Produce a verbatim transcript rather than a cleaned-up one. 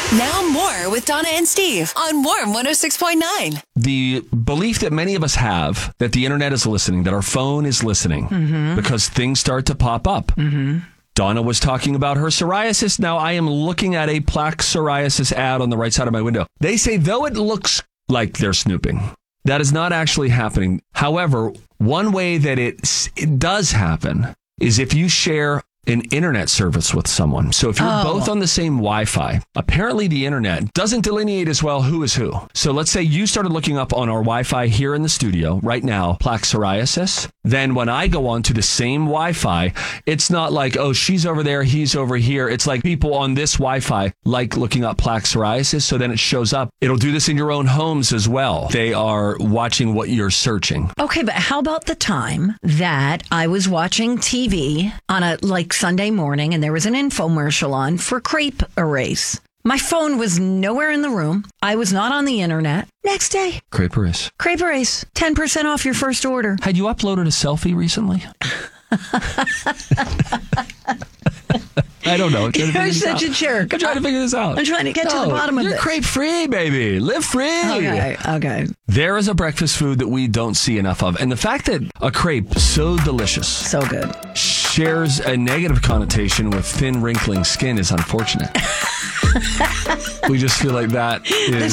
Now more with Donna and Steve on Warm one oh six point nine. The belief that many of us have that the internet is listening, that our phone is listening, mm-hmm. because things start to pop up. Mm-hmm. Donna was talking about her psoriasis. Now I am looking at a plaque psoriasis ad on the right side of my window. They say, though it looks like they're snooping, that is not actually happening. However, one way that it, it does happen is if you share an internet service with someone. So if you're oh. both on the same Wi-Fi, apparently the internet doesn't delineate as well who is who. So let's say you started looking up on our Wi-Fi here in the studio right now, plaque psoriasis. Then when I go on to the same Wi-Fi, it's not like, oh, she's over there, he's over here. It's like people on this Wi-Fi like looking up plaque psoriasis. So then it shows up. It'll do this in your own homes as well. They are watching what you're searching. Okay, but how about the time that I was watching T V on a like Sunday morning and there was an infomercial on for Crepe Erase? My phone was nowhere in the room. I was not on the internet. Next day, Crepe Erase. Crepe Erase, ten percent off your first order. Had you uploaded a selfie recently? I don't know. You're such a jerk. I'm trying to figure this out. I'm trying to get no, to the bottom of it. You're this. crepe free, baby. Live free. Okay, okay. There is a breakfast food that we don't see enough of. And the fact that a crepe, so delicious, so good, shares a negative connotation with thin, wrinkling skin is unfortunate. We just feel like that is...